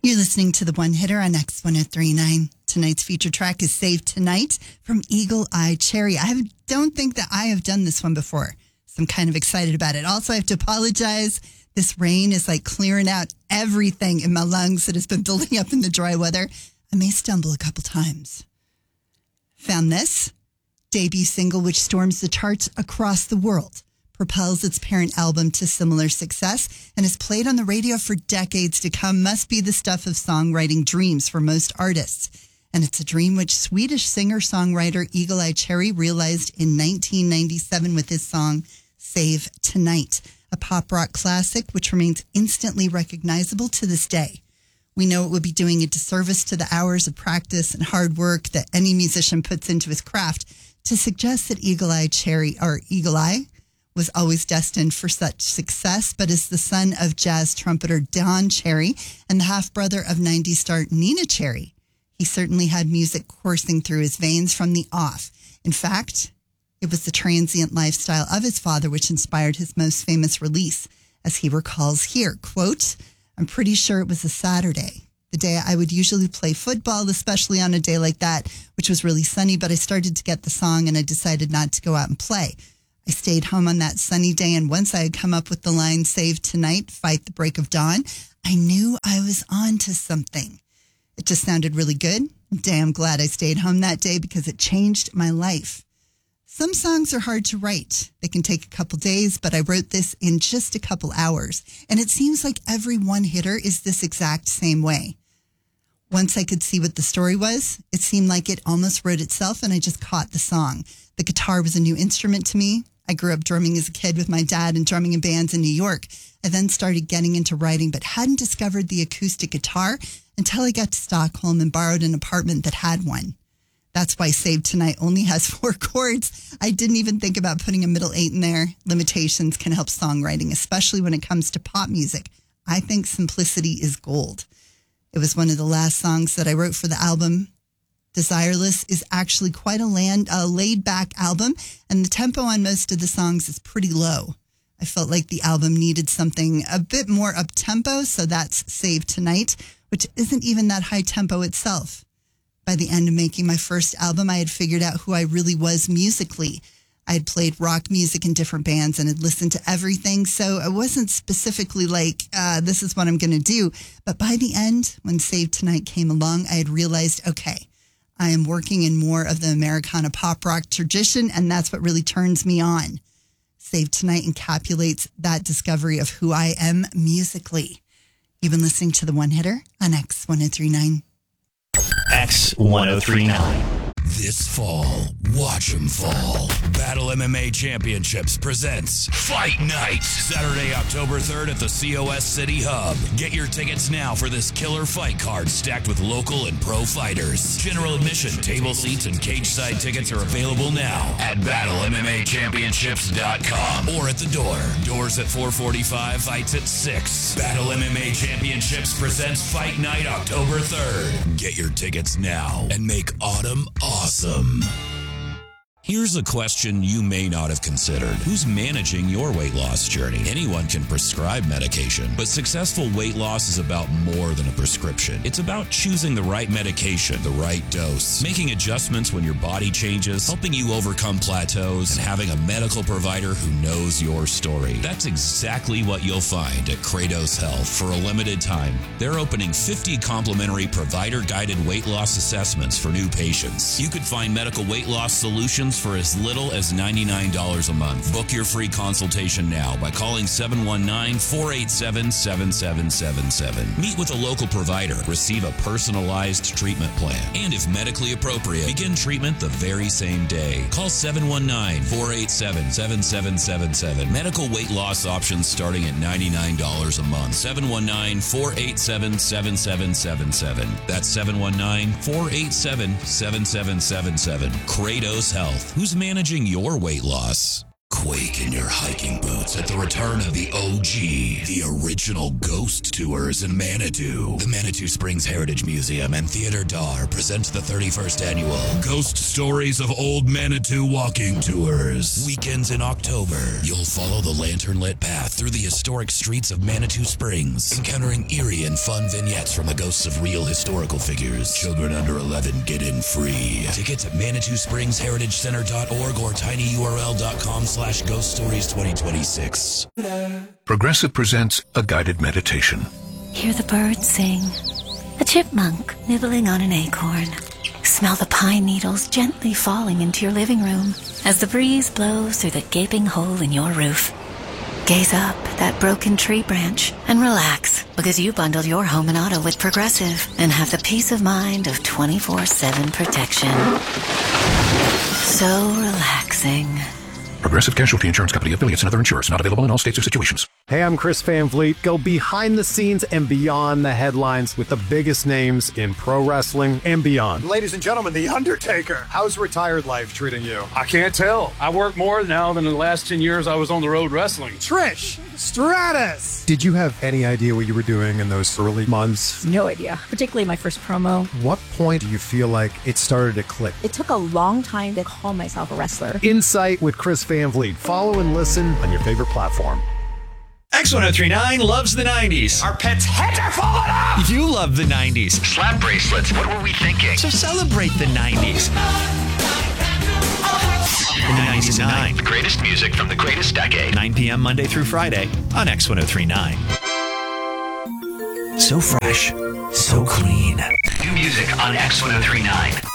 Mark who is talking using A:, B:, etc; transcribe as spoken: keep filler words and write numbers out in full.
A: You're listening to the One Hitter on X one oh three point nine. Tonight's feature track is Save Tonight from Eagle Eye Cherry. I have, don't think that I have done this one before, so I'm kind of excited about it. Also, I have to apologize. This rain is like clearing out everything in my lungs that has been building up in the dry weather. I may stumble a couple times. Found this debut single, which storms the charts across the world, propels its parent album to similar success, and is played on the radio for decades to come. Must be the stuff of songwriting dreams for most artists. And it's a dream which Swedish singer-songwriter Eagle Eye Cherry realized in nineteen ninety-seven with his song Save Tonight, a pop rock classic which remains instantly recognizable to this day. We know it would be doing a disservice to the hours of practice and hard work that any musician puts into his craft to suggest that Eagle Eye Cherry, or Eagle Eye, was always destined for such success, but is the son of jazz trumpeter Don Cherry and the half-brother of nineties star Nina Cherry. He certainly had music coursing through his veins from the off. In fact, it was the transient lifestyle of his father which inspired his most famous release, as he recalls here, quote, "I'm pretty sure it was a Saturday, the day I would usually play football, especially on a day like that, which was really sunny, but I started to get the song and I decided not to go out and play. I stayed home on that sunny day, and once I had come up with the line, Save Tonight, Fight the Break of Dawn, I knew I was on to something. It just sounded really good. I'm damn glad I stayed home that day because it changed my life. Some songs are hard to write. They can take a couple days, but I wrote this in just a couple hours, and it seems like every one-hitter is this exact same way. Once I could see what the story was, it seemed like it almost wrote itself, and I just caught the song. The guitar was a new instrument to me. I grew up drumming as a kid with my dad and drumming in bands in New York. I then started getting into writing, but hadn't discovered the acoustic guitar until I got to Stockholm and borrowed an apartment that had one. That's why Save Tonight only has four chords. I didn't even think about putting a middle eight in there. Limitations can help songwriting, especially when it comes to pop music. I think simplicity is gold. It was one of the last songs that I wrote for the album. Desireless is actually quite a, land, a laid-back album, and the tempo on most of the songs is pretty low. I felt like the album needed something a bit more up-tempo, so that's Save Tonight, which isn't even that high tempo itself. By the end of making my first album, I had figured out who I really was musically. I had played rock music in different bands and had listened to everything, so I wasn't specifically like, uh, this is what I'm going to do. But by the end, when Save Tonight came along, I had realized, okay, I am working in more of the Americana pop rock tradition, and that's what really turns me on. Save Tonight encapsulates that discovery of who I am musically. You've been listening to The One Hitter on X one oh three point nine.
B: X one oh three point nine.
C: This fall, watch 'em fall. Battle M M A Championships presents Fight Night. Saturday, October third at the C O S City Hub. Get your tickets now for this killer fight card stacked with local and pro fighters. General admission, table seats, and cage side tickets are available now at battle m m a championships dot com or at the door. Doors at four forty-five, fights at six. Battle M M A Championships presents Fight Night October third. Get your tickets now and make autumn awesome. Here's a question you may not have considered. Who's managing your weight loss journey? Anyone can prescribe medication, but successful weight loss is about more than a prescription. It's about choosing the right medication, the right dose, making adjustments when your body changes, helping you overcome plateaus, and having a medical provider who knows your story. That's exactly what you'll find at Kratos Health. For a limited time, they're opening fifty complimentary provider-guided weight loss assessments for new patients. You could find medical weight loss solutions for as little as ninety-nine dollars a month. Book your free consultation now by calling seven one nine, four eight seven, seven seven seven seven. Meet with a local provider, receive a personalized treatment plan, and if medically appropriate, begin treatment the very same day. Call seven one nine, four eight seven, seven seven seven seven. Medical weight loss options starting at ninety-nine dollars a month. seven one nine, four eight seven, seven seven seven seven. That's seven one nine, four eight seven, seven seven seven seven. Kratos Health. Who's managing your weight loss? Quake in your hiking boots at the return of the O G, the original Ghost Tours in Manitou. The Manitou Springs Heritage Museum and Theater Dar presents the thirty-first annual Ghost Stories of Old Manitou Walking Tours. Weekends in October, you'll follow the lantern-lit path through the historic streets of Manitou Springs, encountering eerie and fun vignettes from the ghosts of real historical figures. Children under eleven get in free. Tickets at manitou springs heritage center dot org or tinyurl dot com slash Ghost Stories twenty twenty-six.
D: Progressive presents a guided meditation.
E: Hear the birds sing, a chipmunk nibbling on an acorn. Smell the pine needles gently falling into your living room as the breeze blows through the gaping hole in your roof. Gaze up at that broken tree branch and relax, because you bundled your home and auto with Progressive and have the peace of mind of twenty-four seven protection. So relaxing.
D: Progressive Casualty Insurance Company, affiliates, and other insurers. Not available in all states or situations.
F: Hey, I'm Chris Van Vliet. Go behind the scenes and beyond the headlines with the biggest names in pro wrestling and beyond.
G: Ladies and gentlemen, The Undertaker. How's retired life treating you?
H: I can't tell. I work more now than in the last ten years I was on the road wrestling.
G: Trish Stratus.
F: Did you have any idea what you were doing in those early months?
I: No idea, particularly my first promo.
F: What point do you feel like it started to click?
I: It took a long time to call myself a wrestler.
F: Insight with Chris Van Vliet. Follow and listen on your favorite platform.
B: X ten thirty-nine loves the nineties.
J: Our pets' heads are falling off!
B: You love the nineties.
J: Slap bracelets, what were we thinking?
B: So celebrate the nineties. The nineties and nine.
J: The greatest music from the greatest decade.
B: nine p.m. Monday through Friday on X ten thirty-nine. So fresh, so clean.
J: New music on X ten thirty-nine.